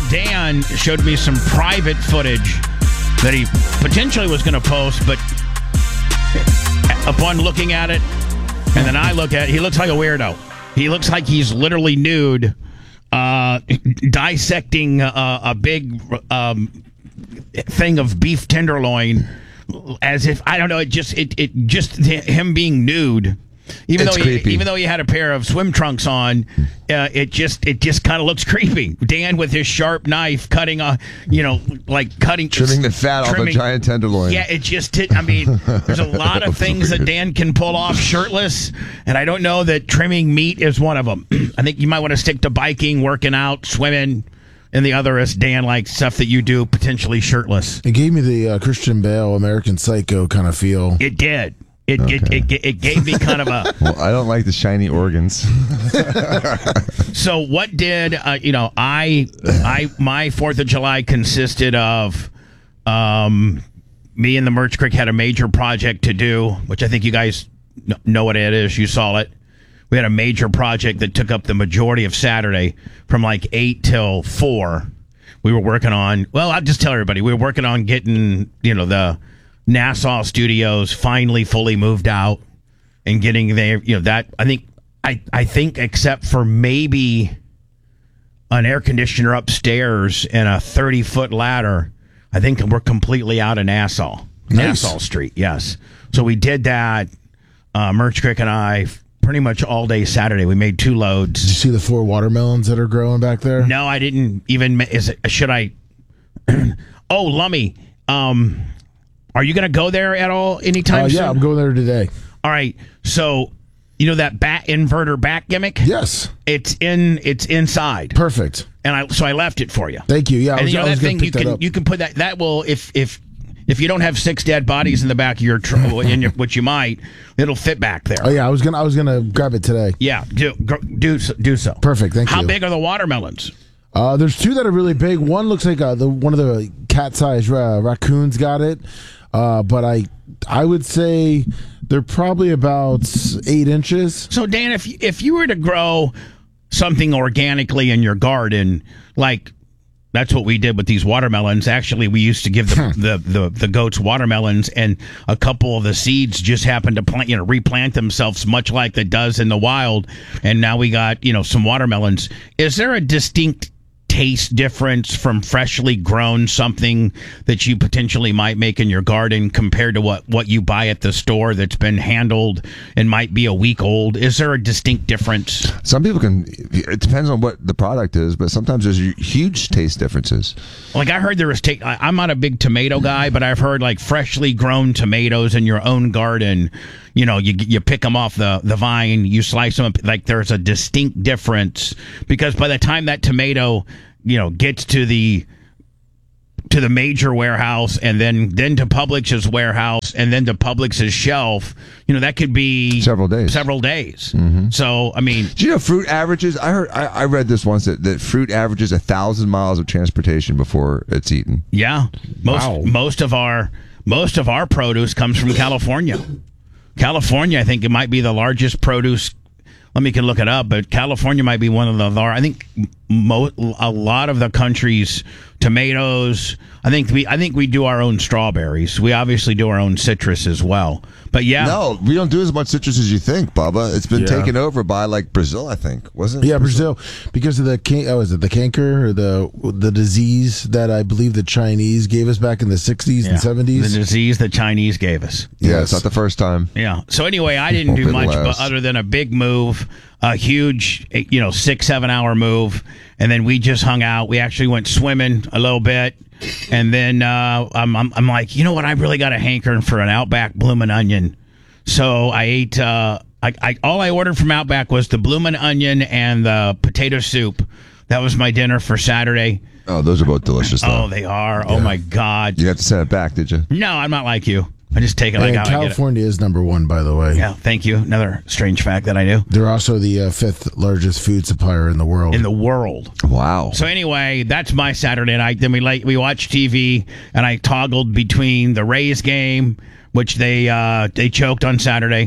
Dan showed me some private footage that he potentially was going to post, but upon looking at it, and then I look at it, he looks like a weirdo. He looks like he's literally nude, dissecting a big thing of beef tenderloin, as if, I don't know, it just him being nude. Even though he had a pair of swim trunks on, it just kind of looks creepy. Dan with his sharp knife cutting, trimming the fat off a giant tenderloin. Yeah, there's a lot of things that Dan can pull off shirtless, and I don't know that trimming meat is one of them. I think you might want to stick to biking, working out, swimming, and the other is Dan, like stuff that you do potentially shirtless. It gave me the Christian Bale, American Psycho kind of feel. It did. It gave me kind of a... Well, I don't like the shiny organs. So what did, my 4th of July consisted of me and the Merch Creek had a major project to do, which I think you guys know what it is. You saw it. We had a major project that took up the majority of Saturday from like 8 till 4. We were working on, well, I'll just tell everybody, we were working on getting, the Nassau studios finally fully moved out and getting there. That I think except for maybe an air conditioner upstairs and a 30-foot ladder, I think we're completely out of Nassau. Nice. Nassau Street, yes. So we did that. Merch Creek and I pretty much all day Saturday. We made 2 loads. Did you see the 4 watermelons that are growing back there? No, I didn't even. Should I? Oh, Lummy. Are you going to go there at all anytime soon? Yeah, I'm going there today. All right. So, that bat inverter back gimmick? Yes. It's inside. Perfect. And I left it for you. Thank you. Yeah, I was that thing you can put that will if you don't have 6 dead bodies in the back of your which you might, it'll fit back there. Oh yeah, I was gonna grab it today. Yeah, do so. Perfect. Thank you. How big are the watermelons? There's 2 that are really big. One looks like one of the cat-sized raccoons got it. But I would say they're probably about 8 inches. So Dan, if you were to grow something organically in your garden, like that's what we did with these watermelons. Actually, we used to give the goats watermelons, and a couple of the seeds just happened to replant themselves, much like it does in the wild. And now we got some watermelons. Is there a distinct taste difference from freshly grown something that you potentially might make in your garden compared to what you buy at the store that's been handled and might be a week old? Is there a distinct difference? Some people it depends on what the product is, but sometimes there's huge taste differences. Like I heard there was I'm not a big tomato guy, but I've heard like freshly grown tomatoes in your own garden, you pick them off the vine, you slice them up, like there's a distinct difference, because by the time that tomato gets to the major warehouse and then to Publix's warehouse and then to Publix's shelf, that could be several days. Mm-hmm. So do you know fruit averages? I read this once that fruit averages 1,000 miles of transportation before it's eaten. Yeah, most of our produce comes from California. California, I think it might be the largest produce. Let me can look it up, but California might be one of the large. I think a lot of the country's tomatoes. I think we do our own strawberries. We obviously do our own citrus as well. But yeah, no, we don't do as much citrus as you think, Bubba. It's been taken over by like Brazil, I think, wasn't it? Yeah, Brazil, because of the canker or the disease that I believe the Chinese gave us back in the 60s and 70s. The disease the Chinese gave us. Yeah, it's not the first time. Yeah. So anyway, I didn't do much other than a big move, a huge 6-7 hour move, and then we just hung out. We actually went swimming a little bit. And then I'm like, you know what? I really got a hankering for an Outback bloomin' onion. So I ate. All I ordered from Outback was the bloomin' onion and the potato soup. That was my dinner for Saturday. Oh, those are both delicious, though. Oh, they are. Yeah. Oh my God! You have to send it back, did you? No, I'm not like you. I just take it like how I get it. California is number 1, by the way. Yeah, thank you. Another strange fact that I knew. They're also the 5th largest food supplier in the world. Wow. So anyway, that's my Saturday night. Then we watched TV, and I toggled between the Rays game, which they choked on Saturday.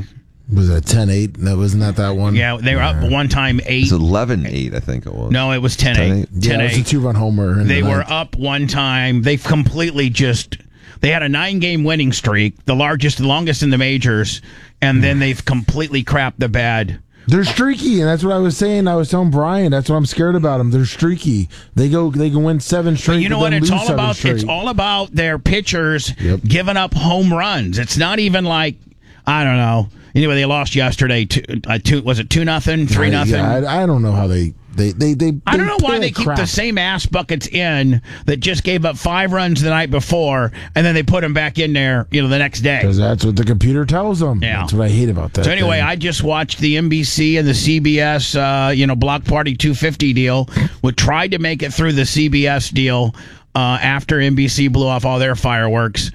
Was it 10-8? No, wasn't that one? Yeah, they were up one time 8. It's 11-8, I think it was. No, it was 10-8. 10-8. Yeah, it was a 2-run homer. in They the were ninth. up one time. They've completely just. They had a 9-game winning streak, the longest in the majors, and then they've completely crapped the bed. They're streaky, and that's what I was saying. I was telling Brian that's what I'm scared about them. They're streaky. They can win 7 straight. You know but what then it's lose all 7 about? straight. It's all about their pitchers Yep. giving up home runs. It's not even like, I don't know. Anyway, they lost yesterday. Was it 2-0, 3-0? Yeah, I don't know how they I don't know why play they like keep crap. the same ass buckets in that just gave up 5 runs the night before, and then they put them back in there, the next day. Because that's what the computer tells them. Yeah. That's what I hate about that. So anyway, thing. I just watched the NBC and the CBS, Block Party 250 deal. We tried to make it through the CBS deal after NBC blew off all their fireworks.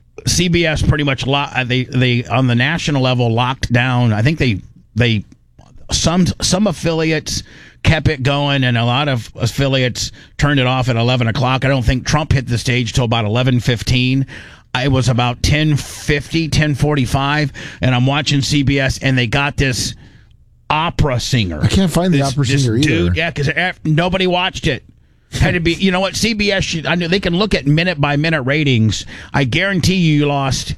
CBS pretty much they on the national level locked down. I think they some affiliates kept it going, and a lot of affiliates turned it off at 11 o'clock. I don't think Trump hit the stage till about 11:15. It was about 10:50, 10:45, and I'm watching CBS, and they got this opera singer. I can't find the opera singer either. Dude, yeah, because nobody watched it. Had to be, you know what? CBS should. I know they can look at minute by minute ratings. I guarantee you lost.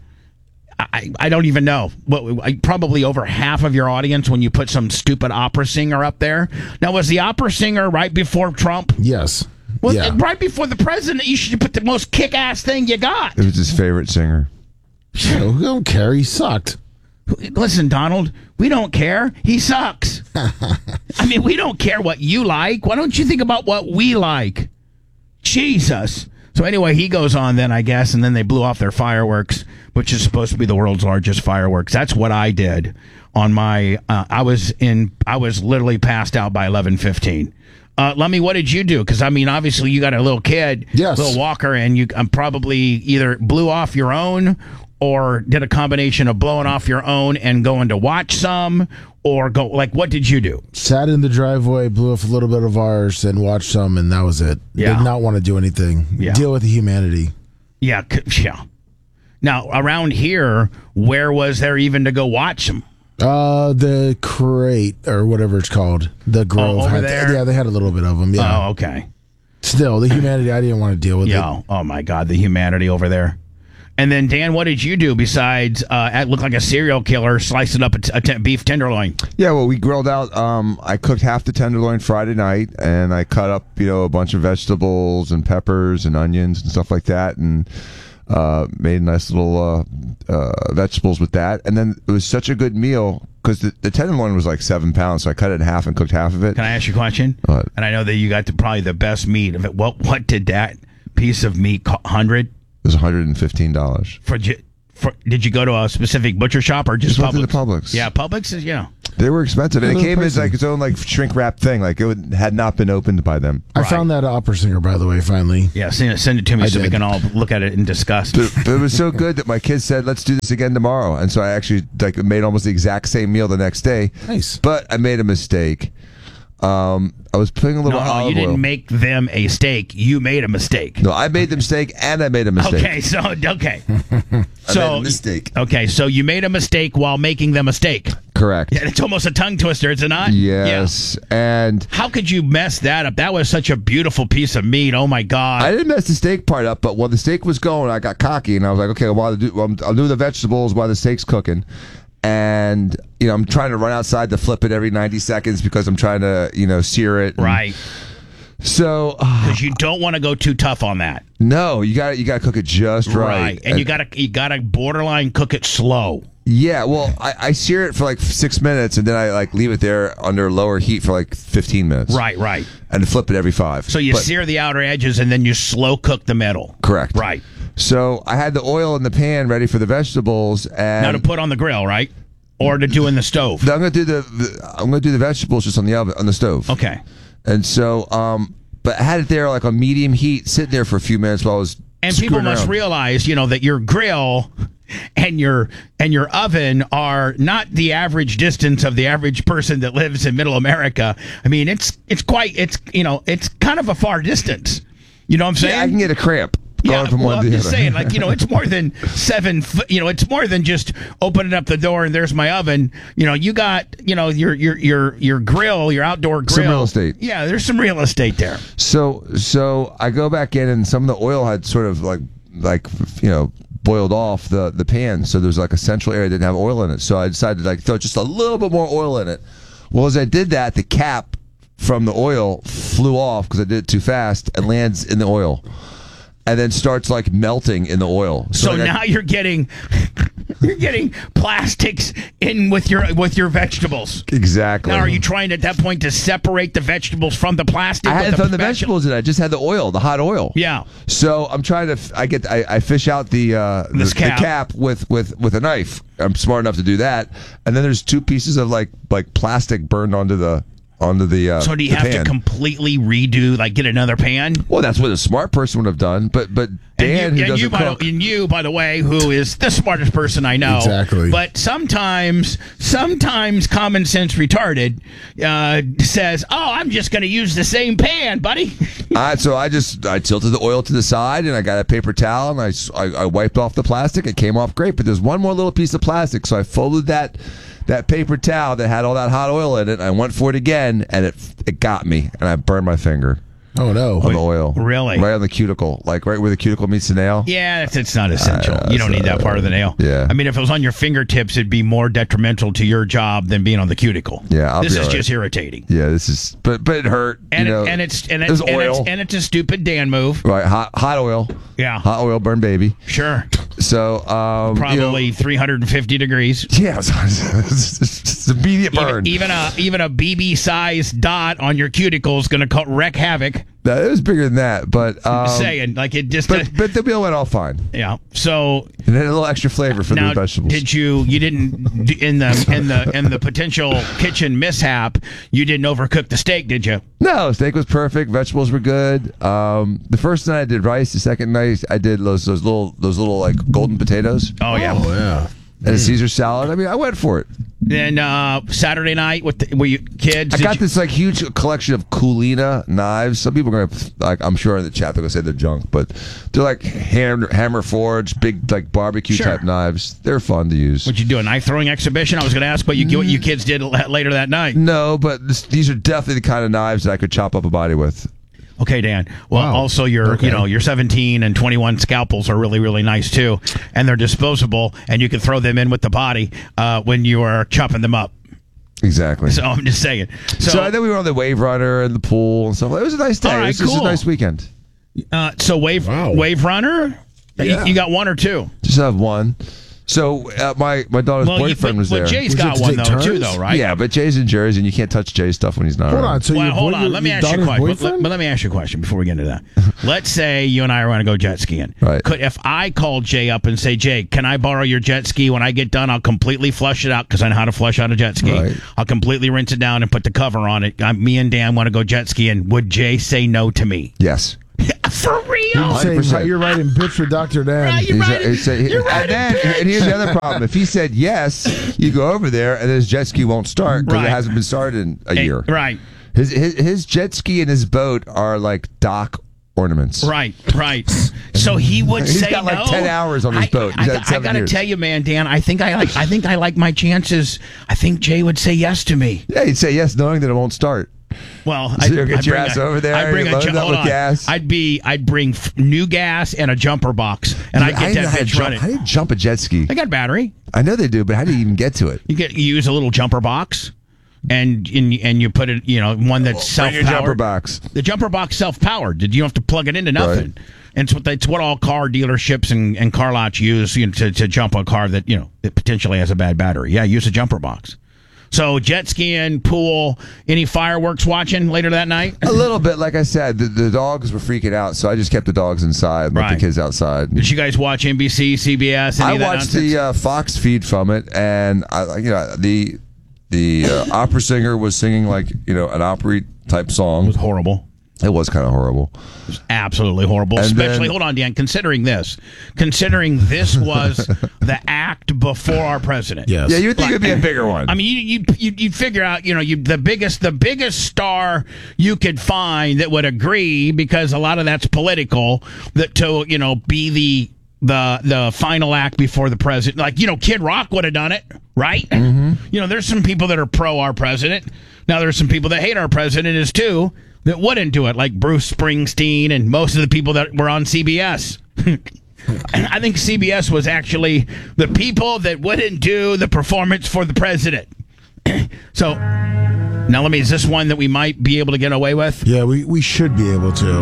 I don't even know. Probably over half of your audience when you put some stupid opera singer up there. Now, was the opera singer right before Trump? Yes. Well, yeah. right before the president, you should put the most kick-ass thing you got. It was his favorite singer. We don't care. He sucked. Listen, Donald, we don't care. He sucks. I mean, we don't care what you like. Why don't you think about what we like? Jesus. So anyway, he goes on then, I guess, and then they blew off their fireworks, which is supposed to be the world's largest fireworks. That's what I did on my. I was literally passed out by 11:15. Lummy, what did you do? Because, I mean, obviously you got a little kid, Yes. little walker, and you probably either blew off your own or did a combination of blowing off your own and going to watch some, or go, like, what did you do? Sat in the driveway, blew off a little bit of ours, and watched some, and that was it. Yeah. Did not want to do anything. Yeah. Deal with the humanity. Yeah, yeah. Now, around here, where was there even to go watch them? The crate, or whatever it's called. The Grove. over there? Yeah, they had a little bit of them, yeah. Oh, okay. Still, the humanity, I didn't want to deal with it. Yeah. Oh, my God, the humanity over there. And then, Dan, what did you do besides look like a serial killer slicing up a beef tenderloin? Yeah, well, we grilled out. I cooked half the tenderloin Friday night, and I cut up, a bunch of vegetables and peppers and onions and stuff like that, and made nice little vegetables with that. And then it was such a good meal because the tenderloin was like 7 pounds, so I cut it in half and cooked half of it. Can I ask you a question? What? And I know that you got probably the best meat of it. What did that piece of meat cost? 100? It was $115. Did you go to a specific butcher shop or just Just went Publix? to the Publix. Yeah, Publix is, They were expensive, and it they're came as pricey. like its own like shrink wrap thing. Like had not been opened by them. I found that opera singer, by the way, finally. Yeah, send it to me I so we did. can all look at it and discuss. But it was so good that my kids said, "Let's do this again tomorrow." And so I actually made almost the exact same meal the next day. Nice. But I made a mistake. I was putting a little No, olive you didn't oil. make them a steak. You made a mistake. No, I made the mistake, and I made a mistake. Okay, so okay. I made a mistake. Okay, so you made a mistake while making them a steak. Correct. Yeah, it's almost a tongue twister, is it not? Yes, and How could you mess that up? That was such a beautiful piece of meat. Oh my God. I didn't mess the steak part up. But while the steak was going, I got cocky, and I was like, "Okay, I'll do the vegetables while the steak's cooking." And I'm trying to run outside to flip it every 90 seconds because I'm trying to sear it. And Right. So Because you don't want to go too tough on that. no, you got to cook it just right. And you gotta borderline cook it slow. Yeah, well, I sear it for like 6 minutes, and then I leave it there under lower heat for like 15 minutes. Right. And flip it every 5. So you sear the outer edges and then you slow cook the middle. Correct. Right. So I had the oil in the pan ready for the vegetables, and Now to put on the grill, right? Or to do in the stove. I'm gonna do the vegetables just on the stove. Okay. And so, but I had it there like on medium heat, sitting there for a few minutes while I was. And people screwing must around. realize, that your grill and your oven are not the average distance of the average person that lives in Middle America. I mean, it's kind of a far distance. You know what I'm saying? Yeah, I can get a cramp. going from one I'm to the just other. saying, like, it's more than 7 foot. It's more than just opening up the door and there's my oven. You got, your grill, your outdoor grill. Some real estate. Yeah, there's some real estate there. So I go back in, and some of the oil had sort of boiled off the pan. So there's like a central area that didn't have oil in it. So I decided to throw just a little bit more oil in it. Well, as I did that, the cap from the oil flew off because I did it too fast and lands in the oil, and then starts melting in the oil. So now you're getting plastics in with your vegetables. Exactly. Now, are you trying at that point to separate the vegetables from the plastic? I hadn't thrown the vegetables in. I just had the oil, the hot oil. Yeah. So I'm trying to. I fish out the cap with a knife. I'm smart enough to do that. And then there's 2 pieces of like plastic burned onto the. So do you have to completely redo, get another pan? Well, that's what a smart person would have done. But Dan, who doesn't cook, and you, by the way, who is the smartest person I know, exactly. But sometimes common sense retarded says, "Oh, I'm just going to use the same pan, buddy." So I tilted the oil to the side, and I got a paper towel, and I wiped off the plastic. It came off great, but there's one more little piece of plastic, so I folded that paper towel that had all that hot oil in it. And I went for it again, and it got me, and I burned my finger. Oh no! On the oil, really? Right on the cuticle, right where the cuticle meets the nail. Yeah, it's not essential. You don't need that part of the nail. Yeah. I mean, if it was on your fingertips, it'd be more detrimental to your job than being on the cuticle. Yeah, this is just irritating. Yeah, this is, but it hurt. It's a stupid Dan move. Right, hot oil. Yeah, hot oil burn baby. Sure. So probably 350 degrees. Yeah, it's immediate burn. Even a BB sized dot on your cuticle is going to wreak havoc. No, it was bigger than that, but saying it just. But the meal went all fine. Yeah. So it had a little extra flavor for the vegetables. Did you didn't in the potential kitchen mishap? You didn't overcook the steak, did you? No, steak was perfect. Vegetables were good. The first night I did rice. The second night I did those little golden potatoes. Oh yeah. Oh yeah. And a Caesar salad. I mean, I went for it. Then Saturday night, were you kids? I got this huge collection of Kulina knives. Some people are gonna I'm sure in the chat they're gonna say they're junk, but they're hammer forged, big barbecue type knives. They're fun to use. Would you do a knife throwing exhibition? I was going to ask what you kids did later that night. No, but these are definitely the kind of knives that I could chop up a body with. Okay, Dan. Well, also your 17 and 21 scalpels are really, really nice too, and they're disposable, and you can throw them in with the body when you are chopping them up. Exactly. So I'm just saying. So then we were on the Wave Runner and the pool and stuff. It was a nice day. All right, It was a nice weekend. So Wave Runner, you got one or two? Just have one. So my daughter's boyfriend was there. But Jay's got one though too, right? Yeah, but Jay's in Jersey, and you can't touch Jay's stuff when he's not Hold around. on. So hold on. Let me ask you a question. But let me ask you a question before we get into that. Let's say you and I are going to go jet skiing. Right. If I call Jay up and say, Jay, can I borrow your jet ski? When I get done, I'll completely flush it out because I know how to flush out a jet ski. Right. I'll completely rinse it down and put the cover on it. Me and Dan want to go jet skiing. Would Jay say no to me? Yes. For real? You're writing bitch for Dr. Dan. Right, and here's the other problem. If he said yes, you go over there and his jet ski won't start because it hasn't been started in a year. Right. His jet ski and his boat are like dock ornaments. Right. So he would say no. He's got 10 hours on his boat. I got to tell you, man, Dan. I think I like my chances. I think Jay would say yes to me. Yeah, he'd say yes, knowing that it won't start. Well, so you'll get your ass over there. I'd bring gas. I'd bring new gas and a jumper box, and I'd get that bitch running. How do you jump a jet ski? They got a battery. I know they do, but how do you even get to it? You use a little jumper box, and you put it, one that's self-powered. Bring your jumper box. The jumper box self-powered. You don't have to plug it into nothing. Right. And it's what all car dealerships and car lots use to jump a car that that potentially has a bad battery. Yeah, use a jumper box. So jet skiing, pool, any fireworks watching later that night? A little bit. Like I said, the dogs were freaking out, so I just kept the dogs inside and let the kids outside. Did you guys watch NBC, CBS? I watched the Fox feed from it, and the opera singer was singing an opera type song. It was horrible. It was kind of horrible. Absolutely horrible. And Especially, then- hold on, Dan. Considering this was the act before our president. Yes. Yeah, you'd think it'd be a bigger one. I mean, you'd figure out, the biggest star you could find that would agree, because a lot of that's political, that to be the final act before the president. Like, Kid Rock would have done it, right? Mm-hmm. There's some people that are pro our president. Now there's some people that hate our president is too, that wouldn't do it, like Bruce Springsteen and most of the people that were on CBS. I think CBS was actually the people that wouldn't do the performance for the president. So, now is this one that we might be able to get away with? Yeah, we should be able to.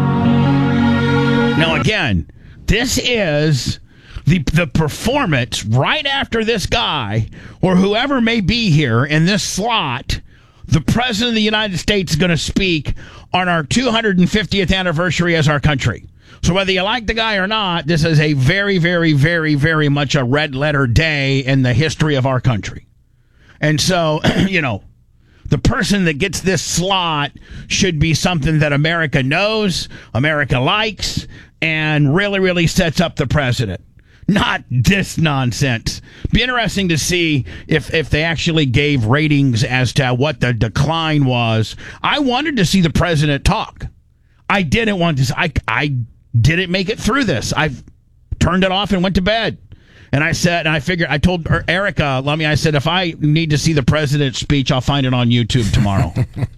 Now, again, this is the performance right after this guy, or whoever may be here in this slot. The President of the United States is going to speak on our 250th anniversary as our country. So whether you like the guy or not, this is a very, very, very, very much a red letter day in the history of our country. And so, the person that gets this slot should be something that America knows, America likes, and really, really sets up the president. Not this nonsense. Be interesting to see if they actually gave ratings as to what the decline was. I wanted to see the president talk. I didn't want to. I didn't make it through this. I turned it off and went to bed. And I told Erica, I said, if I need to see the president's speech, I'll find it on YouTube tomorrow.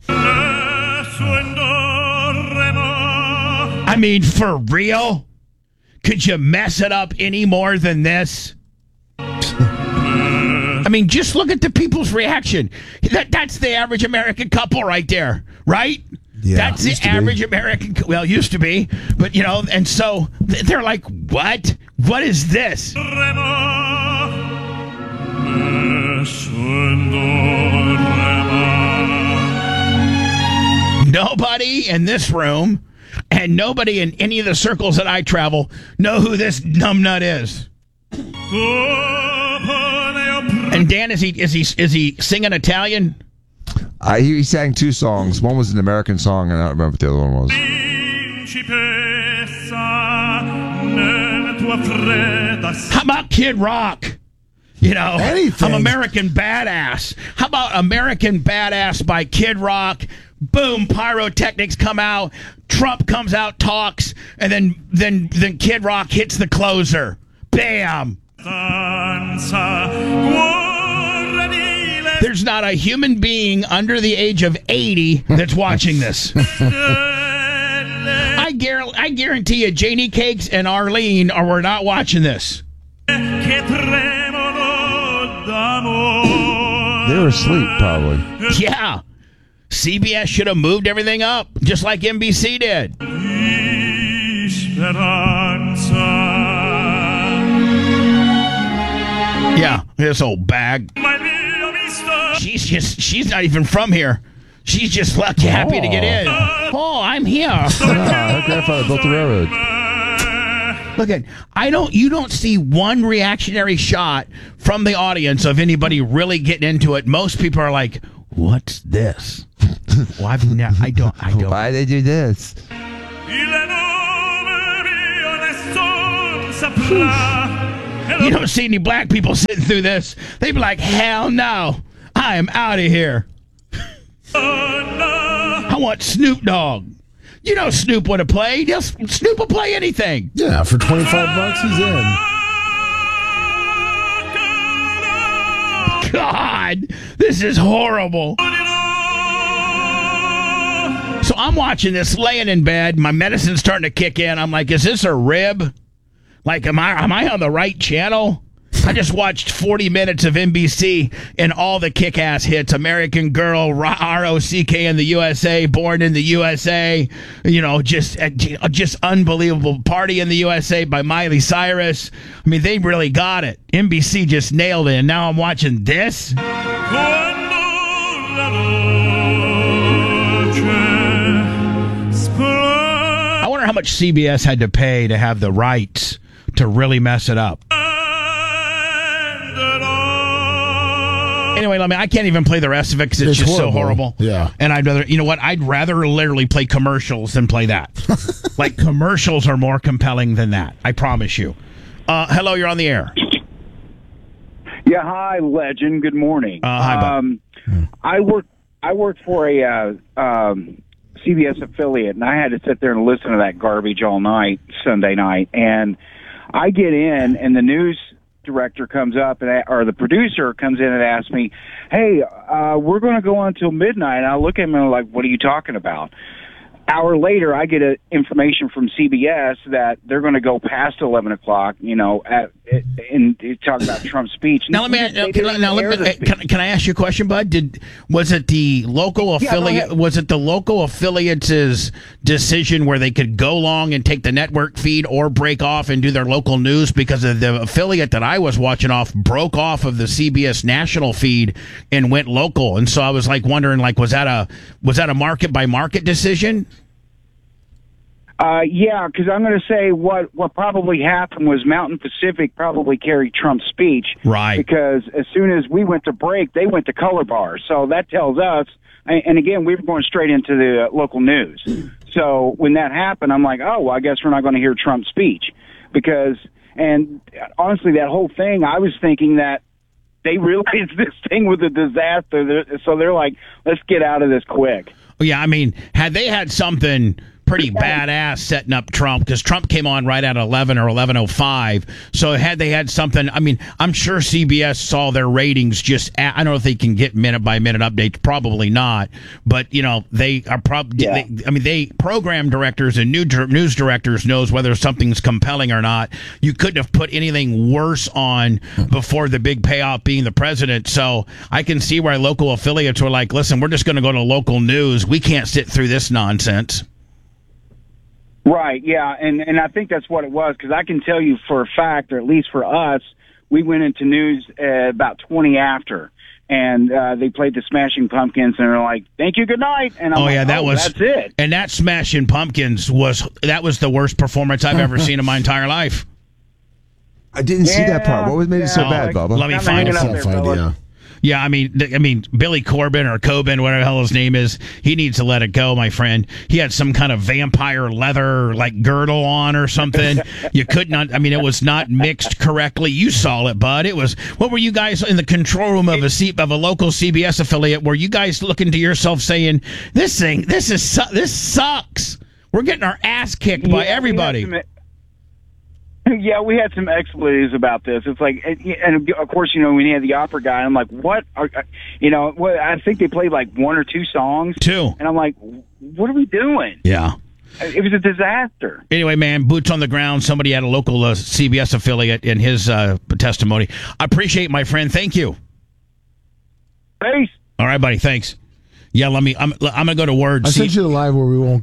I mean, for real? Could you mess it up any more than this? I mean, just look at the people's reaction. That's the average American couple right there, right? Yeah, that's the average American. Well, used to be, but and so they're like, "What? What is this?" Nobody in this room, and nobody in any of the circles that I travel, know who this numbnut is. And Dan, is he singing Italian? He sang two songs. One was an American song, and I don't remember what the other one was. How about Kid Rock? Anything. I'm American Badass. How about American Badass by Kid Rock? Boom, pyrotechnics come out. Trump comes out, talks, and then Kid Rock hits the closer. Bam. There's not a human being under the age of 80 that's watching this. I guarantee you, Janie Cakes and Arlene were not watching this. They were asleep, probably. Yeah. CBS should have moved everything up, just like NBC did. Yeah, this old bag. She's not even from here. She's just lucky, happy to get in. Oh, I'm here. Her grandfather built the railroad. Look at, you don't see one reactionary shot from the audience of anybody really getting into it. Most people are like, "What's this?" Well, I don't. Why they do this? You don't see any black people sitting through this. They'd be like, "Hell no, I am out of here." I want Snoop Dogg. Snoop would have played. Snoop will play anything. Yeah, for $25, he's in. God, this is horrible. So I'm watching this, laying in bed. My medicine's starting to kick in. I'm like, is this a rib? Like, am I on the right channel? I just watched 40 minutes of NBC and all the kick-ass hits. American Girl, R-O-C-K in the USA, Born in the USA. Just unbelievable. Party in the USA by Miley Cyrus. I mean, they really got it. NBC just nailed it. And now I'm watching this. I wonder how much CBS had to pay to have the rights to really mess it up. Anyway, I can't even play the rest of it because it's just horrible. so horrible. Yeah. And I'd rather, you know what? I'd rather literally play commercials than play that. Like, commercials are more compelling than that. I promise you. Hello, you're on the air. Yeah, hi, legend. Good morning. Hi, Bob. I work for a CBS affiliate, and I had to sit there and listen to that garbage all night, Sunday night. And I get in, and the news director comes up, or the producer comes in and asks me, "Hey, we're going to go on until midnight." And I look at him and I'm like, "What are you talking about?" Hour later, I get information from CBS that they're going to go past 11 o'clock, and talk about Trump's speech. Now, can I ask you a question, Bud? Was it the local affiliate? Was it the local affiliates' decision where they could go long and take the network feed or break off and do their local news? Because of the affiliate that I was watching broke off of the CBS national feed and went local, and so I was wondering, was that a market by market decision? Yeah, because I'm going to say what probably happened was Mountain Pacific probably carried Trump's speech. Right. Because as soon as we went to break, they went to color bars. So that tells us, and again, we were going straight into the local news. So when that happened, I'm like, oh, well, I guess we're not going to hear Trump's speech. And honestly, that whole thing, I was thinking that they realized this thing was a disaster. So they're like, let's get out of this quick. Yeah, had they had something pretty badass setting up Trump, because Trump came on right at 11 or 11:05. So had they had something, I'm sure CBS saw their ratings I don't know if they can get minute by minute updates, probably not. But they are they program directors and news directors knows whether something's compelling or not. You couldn't have put anything worse on before the big payoff being the president. So I can see why local affiliates were like, listen, we're just going to go to local news. We can't sit through this nonsense. Right, yeah, and I think that's what it was, because I can tell you for a fact, or at least for us, we went into news about 20 after, and they played the Smashing Pumpkins, and they're like, "Thank you, good night," and I'm that's it. And that Smashing Pumpkins was the worst performance I've ever seen in my entire life. I didn't see that part. What made it so bad, Bubba? Let me find it. Yeah, Billy Corbin or Coben, whatever the hell his name is, he needs to let it go, my friend. He had some kind of vampire leather girdle on or something. You could not. It was not mixed correctly. You saw it, bud. It was. What were you guys in the control room of a local CBS affiliate? Were you guys looking to yourself saying, this sucks? We're getting our ass kicked by everybody. Yeah, we had some expletives about this. It's like, and of course, we had the opera guy. I'm like, what? I think they played one or two songs. Two. And I'm like, what are we doing? Yeah. It was a disaster. Anyway, man, boots on the ground. Somebody had a local CBS affiliate in his testimony. I appreciate, my friend. Thank you. Peace. All right, buddy. Thanks. Yeah, I'm gonna go to words. I sent you the live where we won't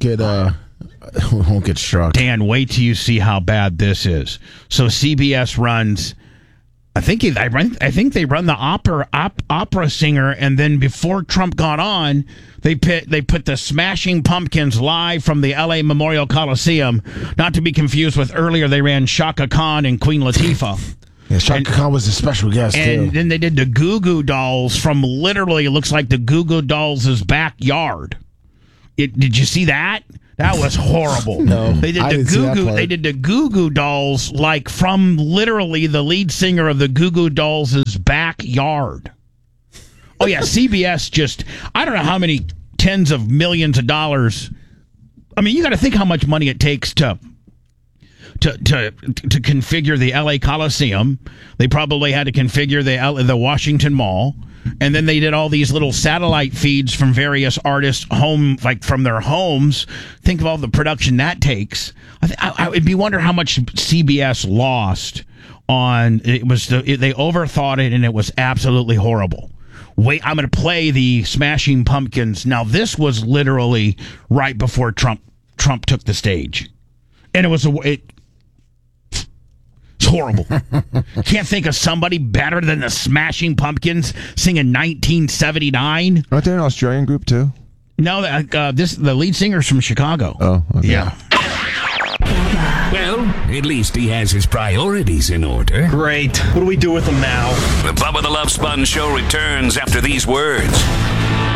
get struck. Dan, wait till you see how bad this is. So CBS runs. I think they run the opera singer, and then before Trump got on, they put the Smashing Pumpkins live from the L.A. Memorial Coliseum. Not to be confused with earlier, they ran Chaka Khan and Queen Latifah. Yeah, Chaka Khan was a special guest, and then they did the Goo Goo Dolls from literally, it looks like the Goo Goo Dolls' backyard. Did you see that? That was horrible. No, they did the Goo Goo Dolls from literally the lead singer of the Goo Goo Dolls' backyard. Oh yeah, CBS just, I don't know how many tens of millions of dollars. You got to think how much money it takes to configure the LA Coliseum. They probably had to configure the Washington Mall. And then they did all these little satellite feeds from various artists from their homes. Think of all the production that takes. I would be wondering how much CBS lost on it. They overthought it, and it was absolutely horrible. Wait, I'm going to play the Smashing Pumpkins. Now, this was literally right before Trump took the stage, and it's horrible. Can't think of somebody better than the Smashing Pumpkins singing 1979. Aren't they an Australian group too? No, the lead singer's from Chicago. Oh, okay. Yeah. Well, At least he has his priorities in order. Great. What do we do with him now? The Bubba the Love Sponge Show returns after these words.